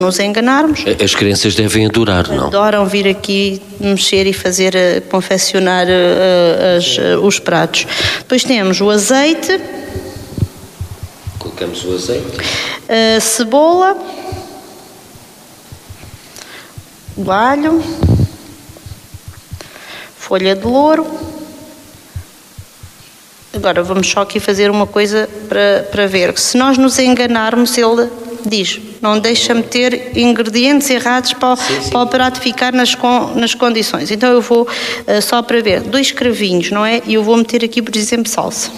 nos enganarmos. As crianças devem adorar, não? Adoram vir aqui mexer e fazer, confeccionar os pratos. Depois temos o azeite. Colocamos o azeite. Cebola. O alho. Folha de louro. Agora vamos só aqui fazer uma coisa para ver. Se nós nos enganarmos, ele diz, não deixa meter ingredientes errados para o prato ficar nas condições. Então eu vou, só para ver, 2 cravinhos, não é? E eu vou meter aqui, por exemplo, salsa.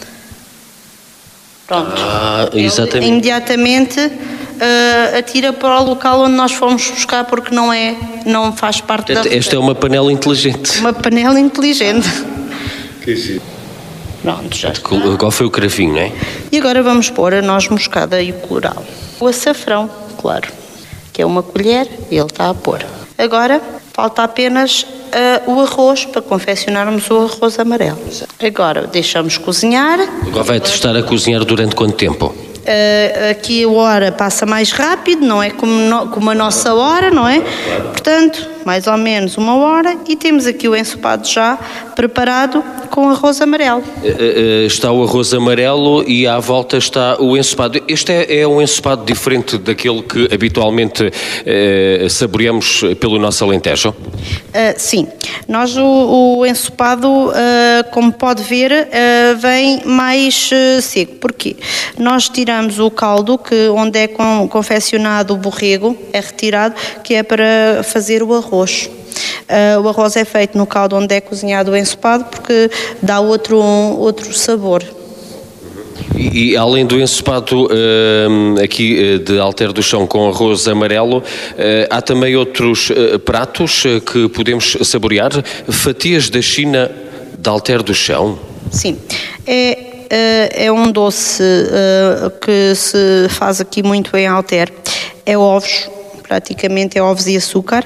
Pronto. Exatamente. Ele imediatamente atira para o local onde nós fomos buscar, porque não faz parte da... Esta é uma panela inteligente. Uma panela inteligente. Que giro. Pronto, já está. Qual foi o cravinho, não é? E agora vamos pôr a noz moscada e o colorau. O açafrão, claro, que é uma colher, e ele está a pôr. Agora falta apenas o arroz para confeccionarmos o arroz amarelo. Agora deixamos cozinhar. Agora vai estar a cozinhar durante quanto tempo? Aqui a hora passa mais rápido, não é como a nossa hora, não é? Portanto, mais ou menos 1 hora, e temos aqui o ensopado já preparado com arroz amarelo. Está o arroz amarelo e à volta está o ensopado. Este é um ensopado diferente daquele que habitualmente saboreamos pelo nosso Alentejo? Sim. Nós o ensopado, como pode ver, vem mais seco. Porquê? Nós tiramos o caldo, onde é confeccionado o borrego, é retirado, que é para fazer o arroz. O arroz é feito no caldo onde é cozinhado o ensopado, porque dá outro sabor. E além do ensopado aqui de Alter do Chão com arroz amarelo, há também outros pratos que podemos saborear? Fatias da China de Alter do Chão? Sim, é um doce que se faz aqui muito em Alter. É ovos, praticamente é ovos e açúcar.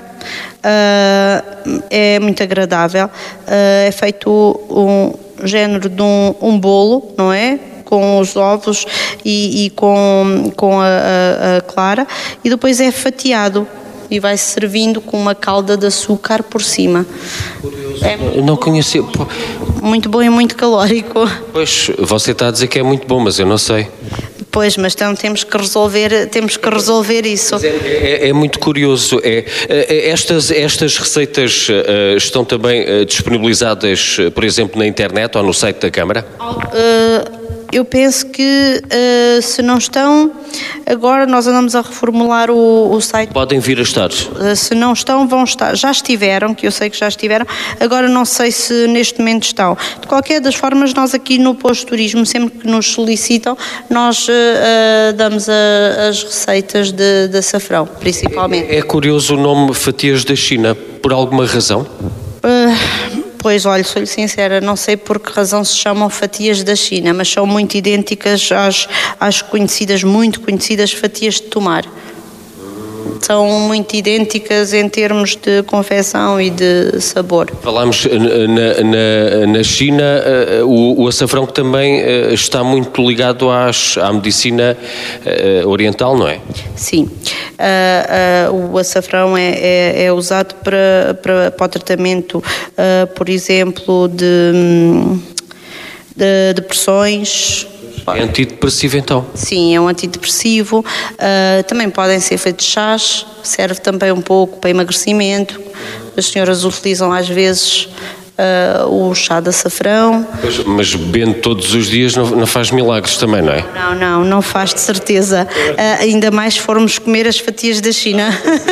É muito agradável. É feito um género de um bolo, não é? Com os ovos e com a clara, e depois é fatiado e vai servindo com uma calda de açúcar por cima. Eu não conhecia. Muito bom e muito calórico. Pois, você está a dizer que é muito bom, mas eu não sei. Pois, mas então temos que resolver isso. É muito curioso. Estas receitas estão também disponibilizadas, por exemplo, na internet ou no site da Câmara? Eu penso que se não estão, agora nós andamos a reformular o site. Podem vir a estar. Se não estão, vão estar. Já estiveram, que eu sei que já estiveram, agora não sei se neste momento estão. De qualquer das formas, nós aqui no Posto de Turismo, sempre que nos solicitam, nós damos as receitas de açafrão, principalmente. É curioso o nome Fatias da China, por alguma razão? Pois, olha, sou-lhe sincera, não sei por que razão se chamam fatias da China, mas são muito idênticas às muito conhecidas fatias de tomar. São muito idênticas em termos de confecção e de sabor. Falámos na China, o açafrão que também está muito ligado à medicina oriental, não é? Sim. O açafrão é usado para o tratamento, por exemplo, de depressões. É antidepressivo, então? Sim, é um antidepressivo. Também podem ser feitos chás, serve também um pouco para emagrecimento. As senhoras utilizam às vezes o chá de açafrão. Mas bebendo todos os dias não faz milagres também, não é? Não faz, de certeza. Ainda mais se formos comer as fatias da China.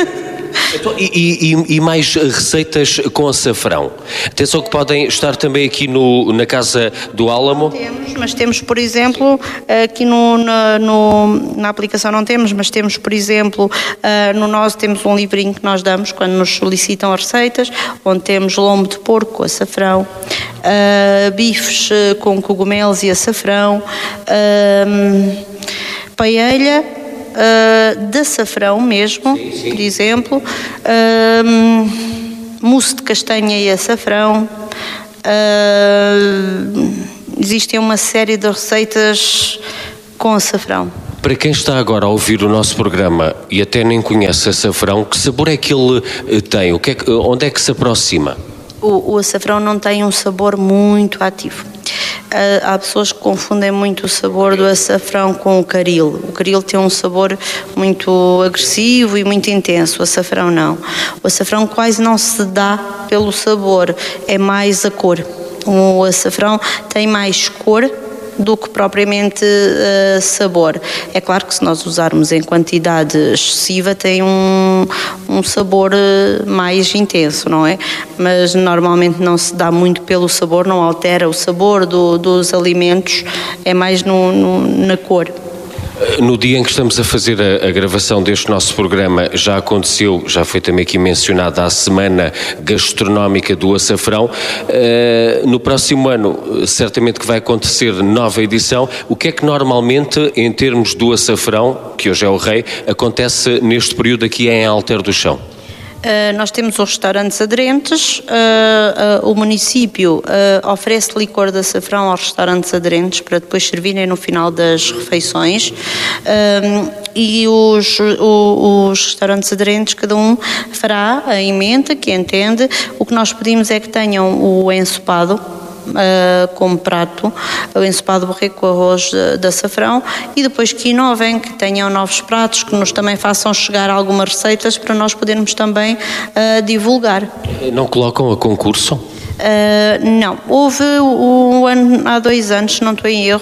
E mais receitas com açafrão? Atenção que podem estar também aqui na Casa do Álamo. Mas temos, por exemplo, aqui na aplicação não temos, mas temos, por exemplo, no nosso temos um livrinho que nós damos quando nos solicitam as receitas, onde temos lombo de porco com açafrão, bifes com cogumelos e açafrão, paella de açafrão mesmo, sim. Por exemplo, mousse de castanha e açafrão. Existem uma série de receitas com açafrão. Para quem está agora a ouvir o nosso programa e até nem conhece açafrão, que sabor é que ele tem? Onde é que se aproxima? O açafrão não tem um sabor muito ativo. Há pessoas que confundem muito o sabor do açafrão com o caril. O caril tem um sabor muito agressivo e muito intenso, o açafrão não. O açafrão quase não se dá pelo sabor, é mais a cor. O açafrão tem mais cor do que propriamente sabor. É claro que se nós usarmos em quantidade excessiva tem um sabor mais intenso, não é? Mas normalmente não se dá muito pelo sabor, não altera o sabor dos alimentos, é mais na cor. No dia em que estamos a fazer a gravação deste nosso programa, já aconteceu, já foi também aqui mencionada a Semana Gastronómica do Açafrão. No próximo ano, certamente que vai acontecer nova edição. O que é que normalmente, em termos do açafrão, que hoje é o rei, acontece neste período aqui em Alter do Chão? Nós temos os restaurantes aderentes, o município oferece licor de açafrão aos restaurantes aderentes para depois servirem no final das refeições, e os restaurantes aderentes, cada um fará a emenda que entende. O que nós pedimos é que tenham o ensopado como prato, o ensopado borrego com arroz de açafrão, e depois que inovem, que tenham novos pratos, que nos também façam chegar algumas receitas para nós podermos também divulgar. Não colocam a concurso? Não, houve há 2 anos, se não estou em erro,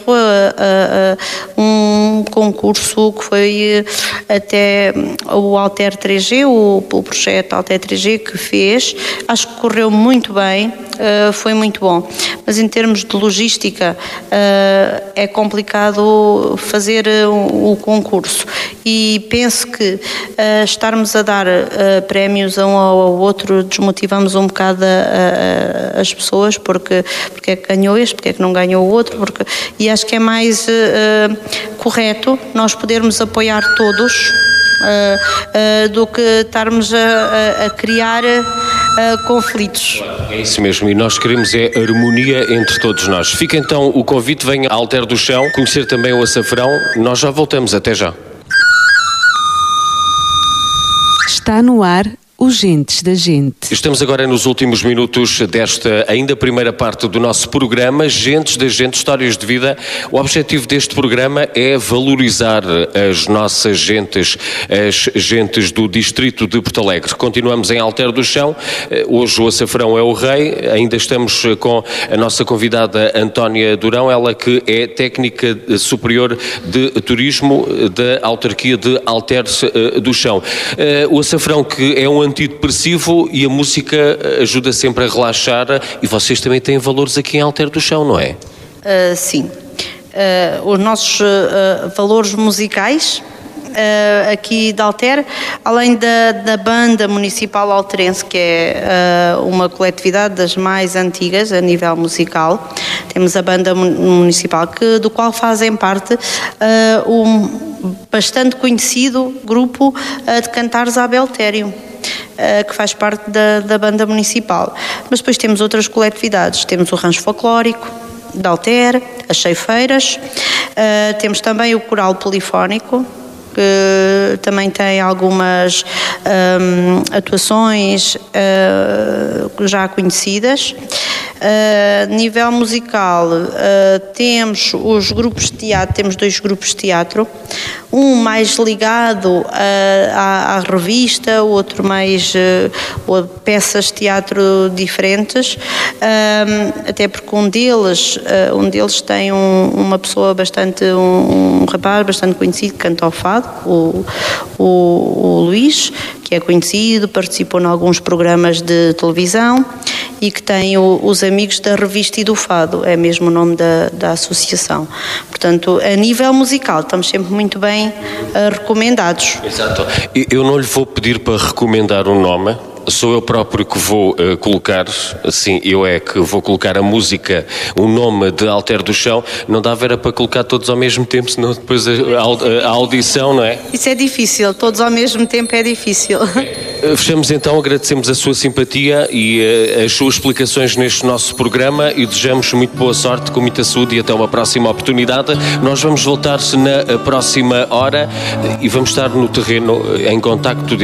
um concurso que foi até o Alter 3G, o projeto Alter 3G que fez. Acho que correu muito bem, foi muito bom, mas em termos de logística é complicado fazer o concurso, e penso que estarmos a dar prémios a um ou ao outro desmotivamos um bocado as pessoas, porque é que ganhou este, porque é que não ganhou o outro, e acho que é mais correto nós podermos apoiar todos do que estarmos a criar conflitos. É isso mesmo, e nós queremos harmonia entre todos nós. Fica então o convite, venha a Alter do Chão, conhecer também o açafrão. Nós já voltamos, até já. Está no ar os Gentes da Gente. Estamos agora nos últimos minutos desta ainda primeira parte do nosso programa, Gentes da Gente, Histórias de Vida. O objetivo deste programa é valorizar as nossas gentes, as gentes do distrito de Porto Alegre. Continuamos em Alter do Chão, hoje o açafrão é o rei, ainda estamos com a nossa convidada Antónia Durão, ela que é técnica superior de turismo da autarquia de Alter do Chão. O açafrão, que é um antidepressivo, e a música ajuda sempre a relaxar, e vocês também têm valores aqui em Alter do Chão, não é? Sim. Os nossos valores musicais aqui de Alter, além da banda municipal alterense, que é uma coletividade das mais antigas a nível musical, temos a banda municipal, do qual fazem parte um bastante conhecido grupo de cantares Abeltério, que faz parte da banda municipal. Mas depois temos outras coletividades, temos o Rancho Folclórico de Alter, as Ceifeiras, temos também o Coral Polifónico, que também tem algumas atuações já conhecidas. Nível musical, temos os grupos de teatro, temos 2 grupos de teatro, um mais ligado à revista, o outro mais peças de teatro diferentes, até porque um deles tem uma pessoa bastante, um rapaz bastante conhecido que canta ao fado, o Luís, que é conhecido, participou em alguns programas de televisão e que tem os Amigos da Revista e do Fado, é mesmo o nome da associação. Portanto, a nível musical estamos sempre muito bem recomendados. Exato. Eu não lhe vou pedir para recomendar um nome, sou eu próprio que vou colocar, assim, eu é que vou colocar a música, o nome de Alter do Chão. Não dava era para colocar todos ao mesmo tempo, senão depois a audição, não é? Isso é difícil, todos ao mesmo tempo é difícil. Fechamos então, agradecemos a sua simpatia e as suas explicações neste nosso programa e desejamos muito boa sorte, com muita saúde e até uma próxima oportunidade. Nós vamos voltar na próxima hora e vamos estar no terreno em contacto